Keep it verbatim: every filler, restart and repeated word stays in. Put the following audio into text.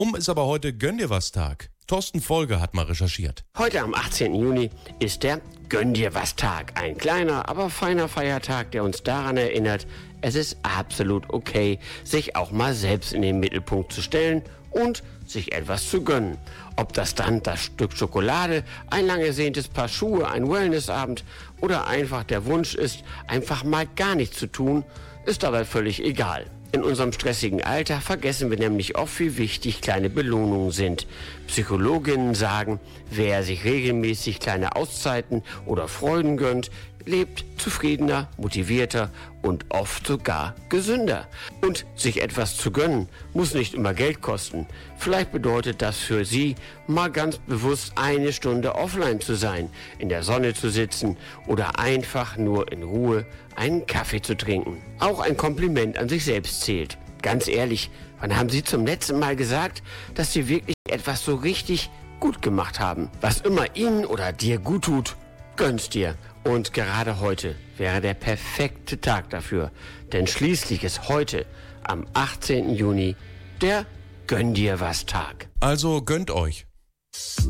Um ist aber heute Gönn dir was Tag. Thorsten Folger hat mal recherchiert. Heute am achtzehnten Juni ist der Gönn dir was Tag. Ein kleiner, aber feiner Feiertag, der uns daran erinnert, es ist absolut okay, sich auch mal selbst in den Mittelpunkt zu stellen und sich etwas zu gönnen. Ob das dann das Stück Schokolade, ein lang ersehntes Paar Schuhe, ein Wellnessabend oder einfach der Wunsch ist, einfach mal gar nichts zu tun, ist dabei völlig egal. In unserem stressigen Alter vergessen wir nämlich oft, wie wichtig kleine Belohnungen sind. Psychologinnen sagen, wer sich regelmäßig kleine Auszeiten oder Freuden gönnt, lebt zufriedener, motivierter und oft sogar gesünder. Und sich etwas zu gönnen, muss nicht immer Geld kosten. Vielleicht bedeutet das für Sie, mal ganz bewusst eine Stunde offline zu sein, in der Sonne zu sitzen oder einfach nur in Ruhe einen Kaffee zu trinken. Auch ein Kompliment an sich selbst zählt. Ganz ehrlich, wann haben Sie zum letzten Mal gesagt, dass Sie wirklich etwas so richtig gut gemacht haben? Was immer Ihnen oder dir gut tut, gönn's dir. Und gerade heute wäre der perfekte Tag dafür. Denn schließlich ist heute, am achtzehnten Juni, der Gönn dir was Tag. Also gönnt euch.